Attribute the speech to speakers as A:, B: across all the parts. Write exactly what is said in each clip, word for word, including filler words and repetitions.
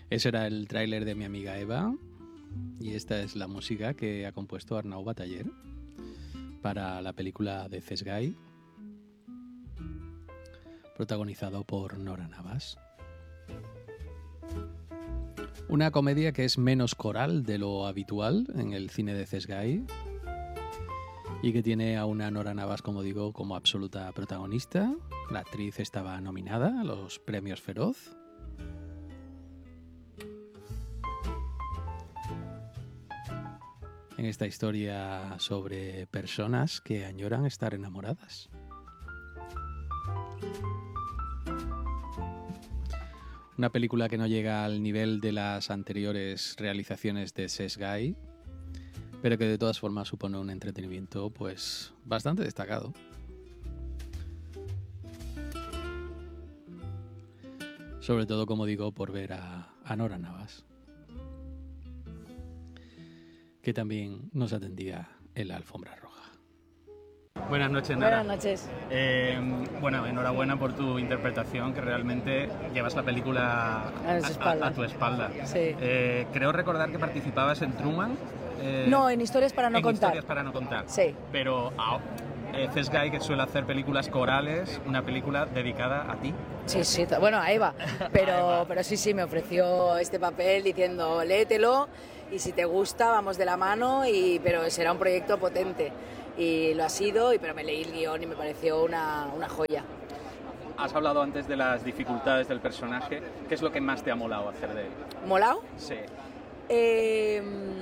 A: Ese era el tráiler de mi amiga Eva y esta es la música que ha compuesto Arnau Bataller para la película de Cesgai, protagonizado por Nora Navas. Una comedia que es menos coral de lo habitual en el cine de Cesgai y que tiene a una Nora Navas, como digo, como absoluta protagonista. La actriz estaba nominada a los premios Feroz. En esta historia sobre personas que añoran estar enamoradas. Una película que no llega al nivel de las anteriores realizaciones de Cesgai, pero que de todas formas supone un entretenimiento pues bastante destacado. Sobre todo, como digo, por ver a, a Nora Navas, que también nos atendía en la alfombra roja. Buenas noches, Nora.
B: Buenas noches.
A: Eh, bueno, enhorabuena por tu interpretación, que realmente llevas la película
B: a, a,
A: a, a tu espalda.
B: Sí.
A: Eh, creo recordar que participabas en Truman.
B: Eh, no, en Historias para no
A: en
B: contar.
A: Historias para no contar.
B: Sí.
A: Pero ah, eh, Cesgai, que suele hacer películas corales, una película dedicada a ti.
B: Sí, sí, bueno, a Eva. Pero,
A: a Eva.
B: pero sí, sí, me ofreció este papel diciendo, léetelo y si te gusta, vamos de la mano, y, pero será un proyecto potente. Y lo ha sido, y, pero me leí el guión y me pareció una, una joya.
A: Has hablado antes de las dificultades del personaje. ¿Qué es lo que más te ha molado hacer de él?
B: ¿Molado?
A: Sí.
B: Eh,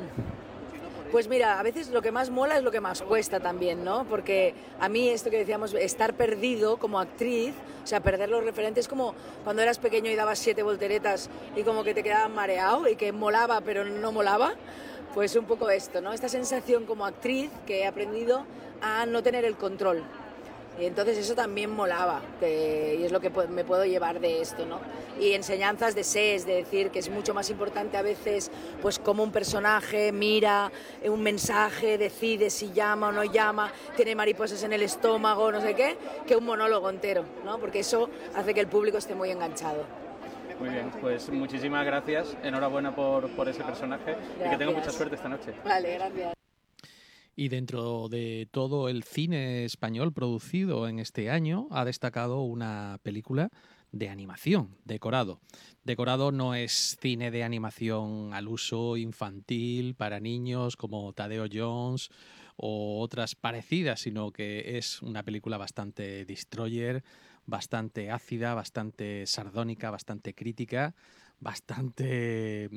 B: pues mira, a veces lo que más mola es lo que más cuesta también, ¿no? Porque a mí esto que decíamos, estar perdido como actriz, o sea, perder los referentes, como cuando eras pequeño y dabas siete volteretas y como que te quedabas mareado y que molaba pero no molaba. Pues un poco esto, ¿no? Esta sensación como actriz que he aprendido a no tener el control. Y entonces eso también molaba, que, y es lo que me puedo llevar de esto, ¿no? Y enseñanzas de S E S, de decir que es mucho más importante a veces, pues cómo un personaje mira un mensaje, decide si llama o no llama, tiene mariposas en el estómago, no sé qué, que un monólogo entero, ¿no? Porque eso hace que el público esté muy enganchado.
A: Muy bien, pues muchísimas gracias, enhorabuena por, por ese personaje. Gracias. Y que tenga mucha suerte esta noche.
B: Vale, gracias.
A: Y dentro de todo el cine español producido en este año ha destacado una película de animación, Decorado. Decorado no es cine de animación al uso infantil para niños como Tadeo Jones o otras parecidas, sino que es una película bastante destroyer, bastante ácida, bastante sardónica, bastante crítica, bastante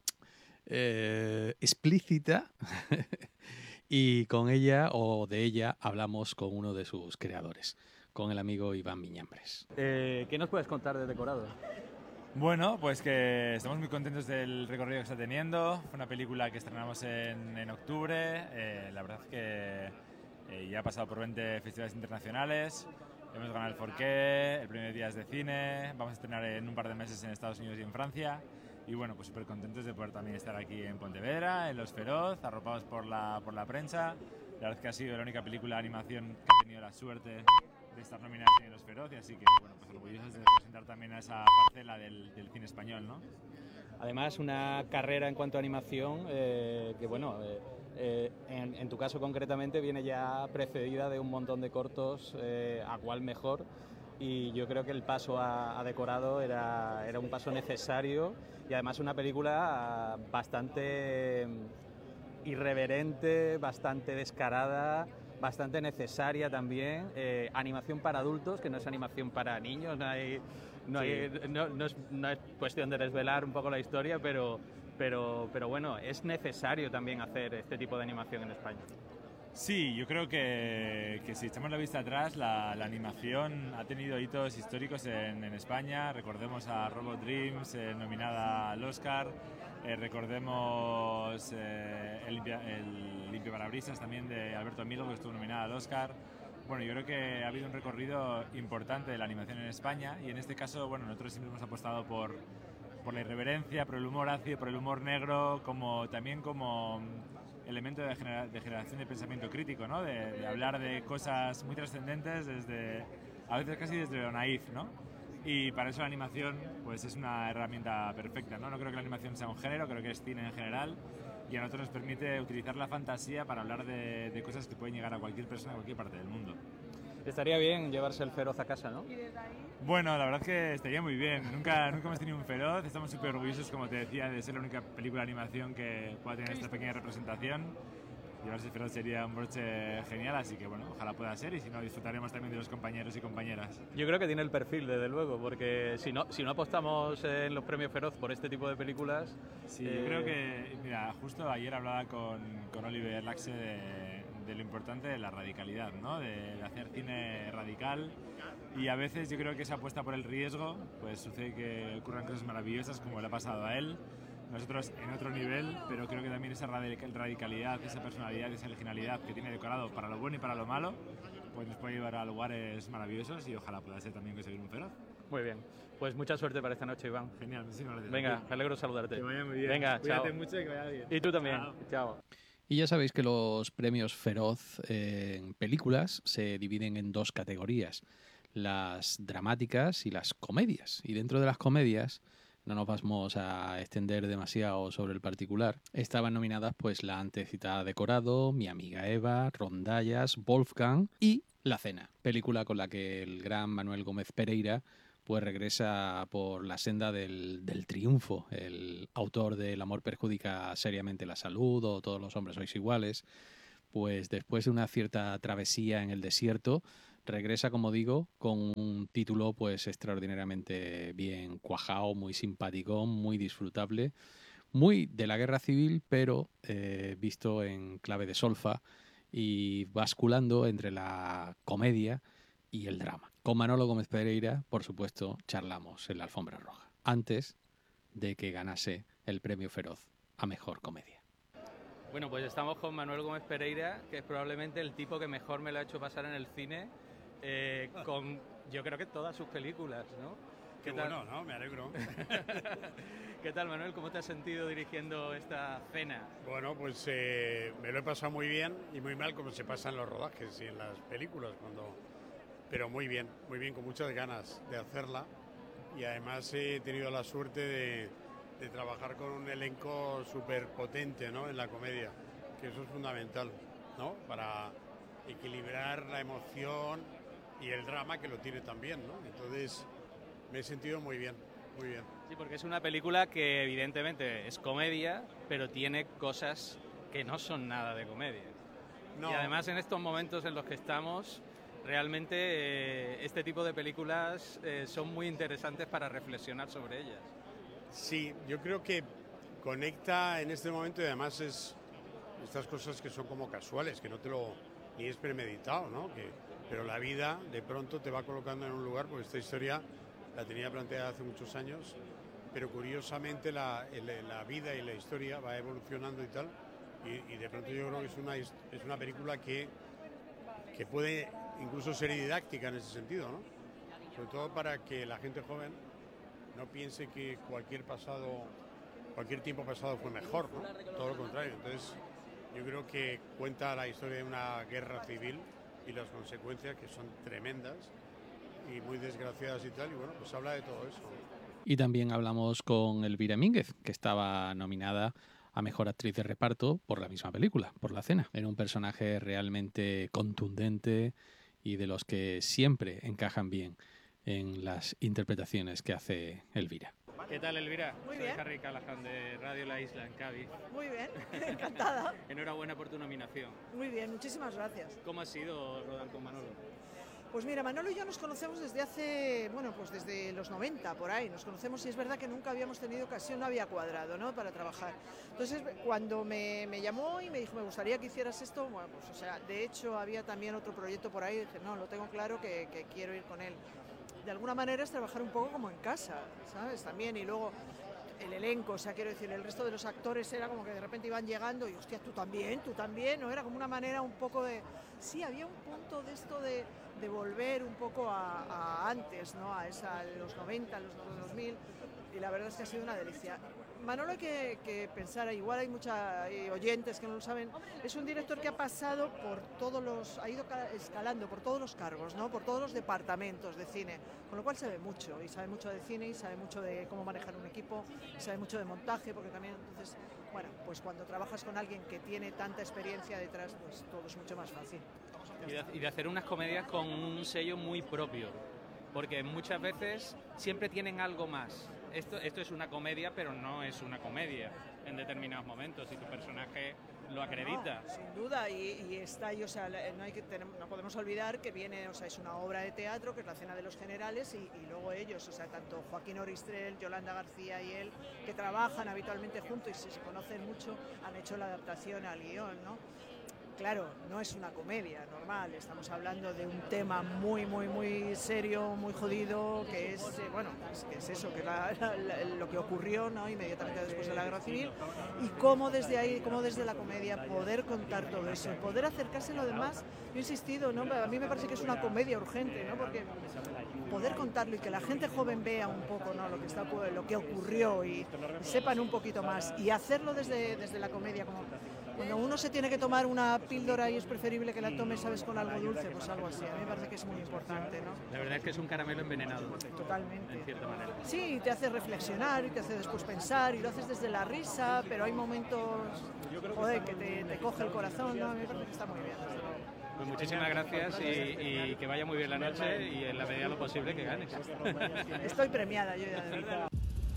A: eh, explícita. Y con ella o de ella hablamos con uno de sus creadores, con el amigo Iván Miñambres. Eh, ¿Qué nos puedes contar de Decorado?
C: Bueno, pues que estamos muy contentos del recorrido que está teniendo. Fue una película que estrenamos en, en octubre. Eh, la verdad es que eh, ya ha pasado por veinte festivales internacionales. Hemos ganado el Forqué, el Premio de Días de Cine. Vamos a estrenar en un par de meses en Estados Unidos y en Francia. Y bueno, pues súper contentos de poder también estar aquí en Pontevedra, en Los Feroz, arropados por la, por la prensa. La verdad es que ha sido la única película de animación que ha tenido la suerte de estar nominada en Los Feroz, y así que bueno, pues orgullosos de presentar también a esa parcela del, del cine español, ¿no?
A: Además, una carrera en cuanto a animación eh, que, bueno, eh, eh, en, en tu caso concretamente viene ya precedida de un montón de cortos, eh, a cuál mejor. Y yo creo que el paso a, a Decorado era, era un paso necesario y además una película bastante irreverente, bastante descarada, bastante necesaria también. Eh, animación para adultos, que no es animación para niños, no, hay, no, sí. hay, no, no, es, no es cuestión de desvelar un poco la historia, pero, pero, pero bueno, es necesario también hacer este tipo de animación en España.
C: Sí, yo creo que, que si echamos la vista atrás, la, la animación ha tenido hitos históricos en, en España. Recordemos a Robot Dreams, eh, nominada al Oscar. Eh, recordemos eh, el, el Limpio Parabrisas también de Alberto Amigo, que estuvo nominada al Oscar. Bueno, yo creo que ha habido un recorrido importante de la animación en España, y en este caso, bueno, nosotros siempre hemos apostado por, por la irreverencia, por el humor ácido, por el humor negro, como también como elemento de, genera de generación de pensamiento crítico, ¿no? De, de hablar de cosas muy trascendentes desde, a veces casi desde lo naif, ¿no? y para eso la animación pues es una herramienta perfecta, ¿no? No creo que la animación sea un género, creo que es cine en general, y a nosotros nos permite utilizar la fantasía para hablar de, de cosas que pueden llegar a cualquier persona en cualquier parte del mundo.
A: Estaría bien llevarse el feroz a casa, ¿no?
C: Bueno, la verdad es que estaría muy bien. Nunca, nunca hemos tenido un feroz. Estamos súper orgullosos, como te decía, de ser la única película de animación que pueda tener esta pequeña representación. Llevarse el feroz sería un broche genial, así que bueno, ojalá pueda ser, y si no, disfrutaremos también de los compañeros y compañeras.
A: Yo creo que tiene el perfil, desde luego, porque si no, si no apostamos en los premios Feroz por este tipo de películas...
C: Sí,
A: eh...
C: yo creo que, mira, justo ayer hablaba con, con Oliver Laxe de, de lo importante de la radicalidad, ¿no? De, de hacer cine radical, y a veces yo creo que esa apuesta por el riesgo, pues sucede que ocurran cosas maravillosas como le ha pasado a él. Nosotros en otro nivel, pero creo que también esa radicalidad, esa personalidad, esa originalidad que tiene Decorado para lo bueno y para lo malo, pues nos puede llevar a lugares maravillosos, y ojalá pueda ser también conseguir un feroz.
A: Muy bien, pues mucha suerte para esta noche, Iván.
C: Genial, muchísimas gracias.
A: Venga, me alegro de saludarte.
C: Que vaya muy bien.
A: Venga,
C: cuídate
A: chao.
C: mucho y que vaya bien.
A: Y tú también.
C: Chao.
A: Chao. Y ya sabéis que los premios Feroz eh, en películas se dividen en dos categorías, las dramáticas y las comedias. Y dentro de las comedias, no nos vamos a extender demasiado sobre el particular, estaban nominadas pues la antes citada Decorado, Mi amiga Eva, Rondallas, Wolfgang y La cena, película con la que el gran Manuel Gómez Pereira pues regresa por la senda del, del triunfo. El autor de El amor perjudica seriamente la salud o Todos los hombres sois iguales, pues después de una cierta travesía en el desierto, regresa, como digo, con un título pues extraordinariamente bien cuajado, muy simpático, muy disfrutable, muy de la guerra civil, pero eh, visto en clave de solfa y basculando entre la comedia y el drama. Con Manolo Gómez Pereira, por supuesto, charlamos en la alfombra roja, antes de que ganase el premio Feroz a Mejor Comedia. Bueno, pues estamos con Manuel Gómez Pereira, que es probablemente el tipo que mejor me lo ha hecho pasar en el cine, eh, con yo creo que todas sus películas, ¿no?
D: Qué, Qué bueno, ¿no? Me alegro.
A: ¿Qué tal, Manuel? ¿Cómo te has sentido dirigiendo esta cena?
D: Bueno, pues eh, me lo he pasado muy bien y muy mal, como se pasa en los rodajes y en las películas, cuando... pero muy bien, muy bien, con muchas ganas de hacerla, y además he tenido la suerte de, de trabajar con un elenco súper potente, ¿no? En la comedia, que eso es fundamental, ¿no? Para equilibrar la emoción y el drama, que lo tiene también, ¿no? Entonces me he sentido muy bien, muy bien.
A: Sí, porque es una película que evidentemente es comedia, pero tiene cosas que no son nada de comedia. No. Y además en estos momentos en los que estamos, realmente eh, este tipo de películas eh, son muy interesantes para reflexionar sobre ellas.
D: Sí, yo creo que conecta en este momento, y además es estas cosas que son como casuales, que no te lo ni es premeditado, ¿no? Que, pero la vida de pronto te va colocando en un lugar, porque esta historia la tenía planteada hace muchos años, pero curiosamente la, la vida y la historia va evolucionando y tal, y, y de pronto yo creo que es una, es una película que, que puede incluso ser didáctica en ese sentido, ¿no? Sobre todo para que la gente joven no piense que cualquier pasado, cualquier tiempo pasado fue mejor, ¿no? Todo lo contrario. Entonces, yo creo que cuenta la historia de una guerra civil y las consecuencias, que son tremendas y muy desgraciadas y tal, y bueno, pues habla de todo eso.
A: Y también hablamos con Elvira Mínguez, que estaba nominada a Mejor Actriz de Reparto por la misma película, por La cena. Era un personaje realmente contundente y de los que siempre encajan bien en las interpretaciones que hace Elvira. ¿Qué tal, Elvira?
E: Muy
A: Soy
E: bien.
A: Harry Callahan de Radio La Isla en Cádiz.
E: Muy bien, encantada.
A: Enhorabuena por tu nominación.
E: Muy bien, muchísimas gracias.
A: ¿Cómo ha sido rodar con Manolo?
E: Pues mira, Manolo y yo nos conocemos desde hace, bueno, pues desde los noventa, por ahí. Nos conocemos y es verdad que nunca habíamos tenido ocasión, no había cuadrado, ¿no?, para trabajar. Entonces, cuando me, me llamó y me dijo, me gustaría que hicieras esto, bueno, pues, o sea, de hecho, había también otro proyecto por ahí, y dije, no, lo tengo claro que, que quiero ir con él. De alguna manera es trabajar un poco como en casa, ¿sabes? También, y luego el elenco, o sea, quiero decir, el resto de los actores era como que de repente iban llegando y, hostia, tú también, tú también, ¿no? Era como una manera un poco de... Sí, había un punto de esto de, de volver un poco a, a antes, ¿no? A, esa, a los noventa, a los dos mil, y la verdad es que ha sido una delicia. Manolo hay que, que pensar, igual hay muchos oyentes que no lo saben, es un director que ha pasado por todos los, ha ido escalando por todos los cargos, ¿no? Por todos los departamentos de cine, con lo cual sabe mucho, y sabe mucho de cine, y sabe mucho de cómo manejar un equipo, y sabe mucho de montaje, porque también, entonces, bueno, pues cuando trabajas con alguien que tiene tanta experiencia detrás, pues todo es mucho más fácil.
F: Y de, y de hacer unas comedias con un sello muy propio, porque muchas veces siempre tienen algo más. Esto, esto es una comedia, pero no es una comedia en determinados momentos y tu personaje lo acredita.
E: No, sin duda, y, y está ahí, o sea, no, hay que tener, no podemos olvidar que viene, o sea, es una obra de teatro, que es La Cena de los Generales, y, y luego ellos, o sea, tanto Joaquín Oristrel, Yolanda García y él, que trabajan habitualmente juntos y se, se conocen mucho, han hecho la adaptación al guión, ¿no? Claro, no es una comedia normal, estamos hablando de un tema muy, muy, muy serio, muy jodido, que es, eh, bueno, es, que es eso, que la, la, la, lo que ocurrió, ¿no? Inmediatamente después de la Guerra Civil, y cómo desde ahí, cómo desde la comedia poder contar todo eso, poder acercarse a lo demás. Yo he insistido, ¿no? A mí me parece que es una comedia urgente, ¿no? Porque poder contarlo y que la gente joven vea un poco, ¿no? Lo que está, lo que ocurrió y, y sepan un poquito más, y hacerlo desde, desde la comedia, como cuando uno se tiene que tomar una píldora y es preferible que la tome, ¿sabes?, con algo dulce, pues algo así. A mí me parece que es muy importante, ¿no?
F: La verdad es que es un caramelo envenenado.
E: Totalmente.
F: En cierta manera.
E: Sí, te hace reflexionar y te hace después pensar y lo haces desde la risa, pero hay momentos, joder, que te, te coge el corazón, ¿no? A mí me parece que está muy bien.
F: Pues muchísimas gracias y, y que vaya muy bien la noche y en la medida de lo posible que ganes.
E: Estoy premiada, yo ya de verdad.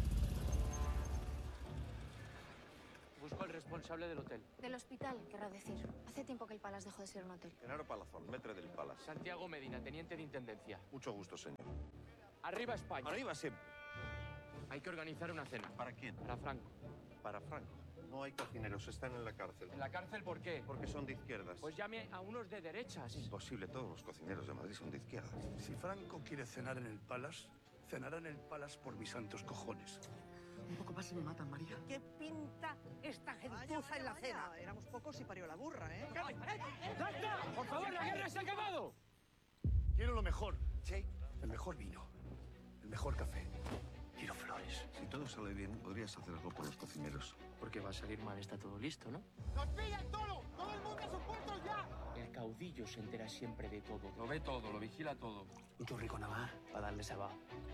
G: Busco al responsable del hotel.
H: Del hospital, querrá decir. Hace tiempo que el Palace dejó de ser un hotel.
I: Genaro Palazón, metre del Palace.
G: Santiago Medina, teniente de intendencia.
I: Mucho gusto, señor.
G: Arriba España.
I: Arriba siempre.
G: Hay que organizar una cena.
I: ¿Para quién?
G: Para Franco.
I: Para Franco. No hay cocineros, están en la cárcel.
G: ¿En la cárcel por qué?
I: Porque son de izquierdas.
G: Pues llame a unos de derechas.
I: Imposible, todos los cocineros de Madrid son de izquierdas.
J: Si Franco quiere cenar en el Palace, cenará en el Palace por mis santos cojones.
K: Un poco más y me matan, María.
L: ¿Qué pinta esta gentuza en la cena?
E: Éramos pocos y parió la burra, ¿eh?
G: ¡Por favor, la guerra se ha acabado!
J: Quiero lo mejor. Sí. El mejor vino. El mejor café. Quiero flores.
I: Si todo sale bien, podrías hacer algo por los cocineros.
G: Porque va a salir mal, está todo listo, ¿no?
L: ¡Nos pillan todo! ¡Todo el mundo a sus puestos ya!
G: El caudillo se entera siempre de todo. Lo ve todo, lo vigila todo.
K: Un churrico nada más para darle sabor.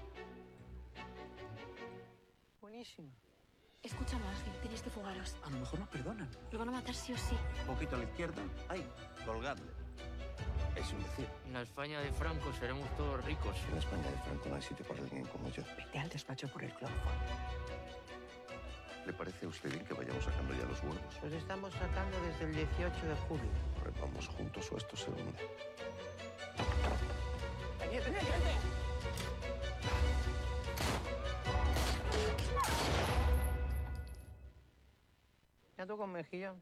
L: Buenísimo.
H: Escucha, Ángel, tenéis que fugaros.
K: A lo mejor nos perdonan.
H: Lo van a matar sí o sí.
I: Un poquito a la izquierda. Ahí, colgadle. Es un decir.
G: En la España de Franco seremos todos ricos.
I: En la España de Franco no hay sitio para alguien como yo.
K: Vete al despacho por el cloroformo.
I: ¿Le parece a usted bien que vayamos sacando ya los huevos?
L: Los estamos sacando desde el dieciocho de julio.
I: Vamos juntos o esto se hunde.
L: ¡Teniente, teniente! ¿Ya tú con mejillón?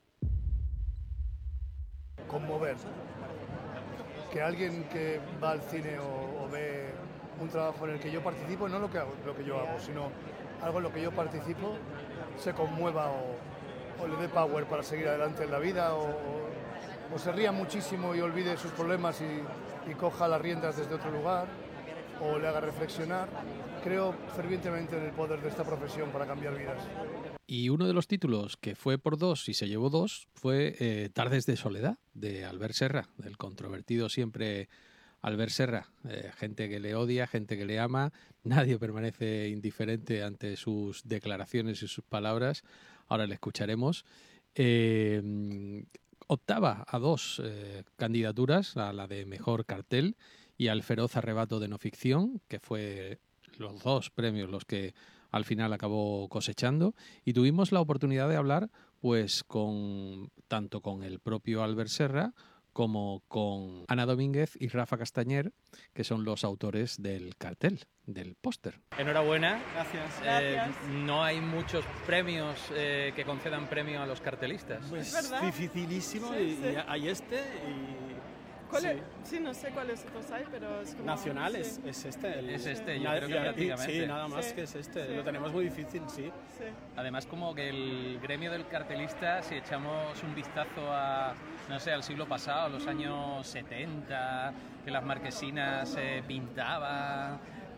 J: Conmover. Que alguien que va al cine o, o ve un trabajo en el que yo participo, no lo que hago, lo que yo hago, sino algo en lo que yo participo, se conmueva o, o le dé power para seguir adelante en la vida, o, o, o se ría muchísimo y olvide sus problemas y, y coja las riendas desde otro lugar, o le haga reflexionar. Creo fervientemente en el poder de esta profesión para cambiar vidas.
A: Y uno de los títulos que fue por dos y se llevó dos fue eh, Tardes de soledad, de Albert Serra, del controvertido siempre Albert Serra. Eh, gente que le odia, gente que le ama, nadie permanece indiferente ante sus declaraciones y sus palabras. Ahora le escucharemos. Eh, optaba a dos eh, candidaturas, a la de Mejor Cartel y al Feroz Arrebato de No Ficción, que fue los dos premios los que al final acabó cosechando, y tuvimos la oportunidad de hablar pues con tanto con el propio Albert Serra como con Ana Domínguez y Rafa Castañer, que son los autores del cartel, del póster.
F: Enhorabuena.
M: Gracias.
F: Eh,
M: Gracias.
F: No hay muchos premios eh, que concedan premio a los cartelistas.
M: Pues
E: ¿Es verdad?
M: dificilísimo,
E: Sí,
M: y,
E: sí.
M: y hay este y...
E: ¿Cuál
M: sí.
E: es? Sí, no sé cuáles otros hay, pero es como...
M: Nacional
E: sí.
M: es, es este. El,
F: Es este, yo
M: nada-
F: creo que
M: y-
F: prácticamente.
M: Sí, nada más
E: Sí.
M: que es este.
E: Sí.
M: Lo tenemos muy difícil, sí.
E: Sí.
F: Además, como que el gremio del cartelista, si echamos un vistazo a, no sé, al siglo pasado, a los años setenta, que las marquesinas se pintaban,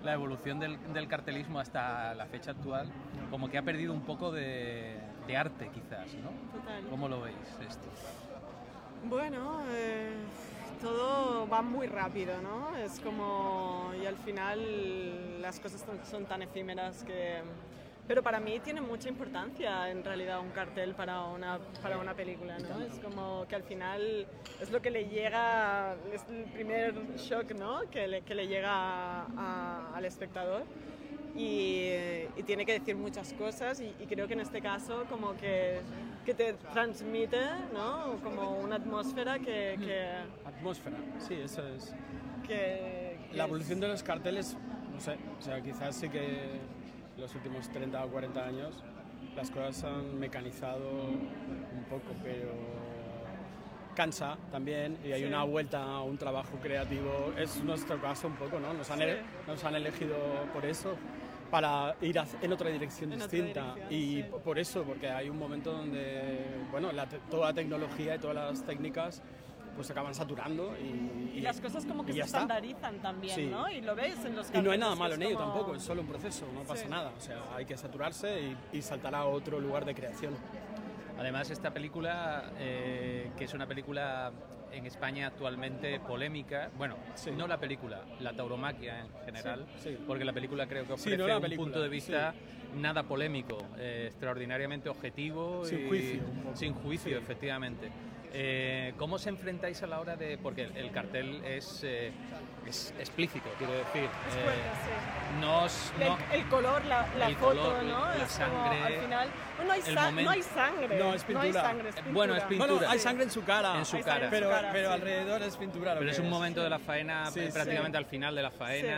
F: la evolución del, del cartelismo hasta la fecha actual, como que ha perdido un poco de, de arte quizás, ¿no?
N: Total.
F: ¿Cómo lo veis esto?
N: Bueno, eh, todo va muy rápido, ¿no? Es como... y al final las cosas son tan efímeras que... Pero para mí tiene mucha importancia en realidad un cartel para una, para una película, ¿no? Es como que al final es lo que le llega, es el primer shock, ¿no? Que le, que le llega a, a, al espectador y, y tiene que decir muchas cosas y, y creo que en este caso como que, que te transmite, ¿no? Como una atmósfera que... que
M: Atmósfera, sí, eso es.
N: Que, que
M: La evolución de los carteles, no sé, o sea, quizás sí que... los últimos treinta o cuarenta años las cosas se han mecanizado un poco, pero cansa también y hay
N: Sí.
M: una vuelta a un trabajo creativo. Es nuestro caso un poco, ¿no? Nos han,
N: Sí.
M: ele- nos han elegido por eso, para ir a- en otra dirección
N: En otra
M: distinta.
N: dirección,
M: y
N: sí.
M: p- por eso, porque hay un momento donde, bueno, la te- toda la tecnología y todas las técnicas pues se acaban saturando y,
N: Y las cosas como que
M: y
N: se
M: ya está.
N: estandarizan también,
M: Sí.
N: ¿no? Y lo ves en los
M: Y no hay
N: carteles,
M: nada
N: que
M: malo
N: es
M: en ello
N: como-
M: tampoco, es solo un proceso, no pasa
N: Sí.
M: nada. O sea, hay que saturarse y, y saltar a otro lugar de creación.
F: Además, esta película, eh, que es una película en España actualmente polémica, bueno, no la película, la tauromaquia en general,
M: Sí, sí.
F: porque la película creo que
M: Sí,
F: ofrece
M: no la
F: un
M: película,
F: punto de vista
M: sí.
F: nada polémico, eh, extraordinariamente objetivo
M: Sin
F: y
M: juicio, un poco.
F: sin juicio,
M: Sí.
F: efectivamente. Eh, ¿Cómo os enfrentáis a la hora de...? Porque el, el cartel es, eh, es explícito, quiero decir.
N: Es
F: eh,
N: fuerte, sí.
F: no os- no-
N: el, el color, la, la
F: el
N: foto,
F: color,
N: ¿no?
F: la
N: Es como,
F: sangre,
N: al final, no, no hay,
F: el
N: sa-
F: momento.
N: no hay sangre.
M: No, es
N: No hay
M: pintura.
N: sangre, es pintura.
F: Bueno, es pintura.
M: Bueno, hay sangre en su cara.
F: En su
N: Hay
F: cara.
N: sangre en su
M: Pero,
N: cara,
M: pero
N: sí.
M: alrededor es pintura. lo
F: Pero
M: que
F: es un momento de la faena,
M: Sí,
F: eh,
M: sí.
F: prácticamente al final de la faena.